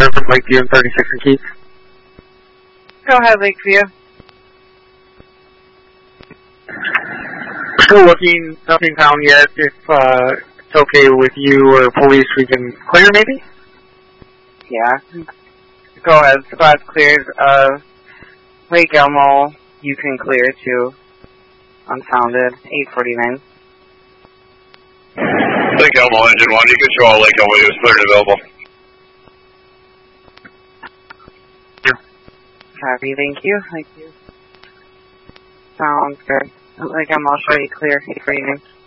clear from Lakeview and 36 and Keith. Go ahead, Lakeview. Still looking, nothing found yet. If it's okay with you or police, we can clear maybe? Yeah. Go ahead. Spot's cleared. Lake Elmo, you can clear too. Unfounded. 849. Lake Elmo, Engine 1. You can show all Lake Elmo. He was cleared and available. Copy. Thank you. Thank you. Sounds good. Lake Elmo, show you clear. 849.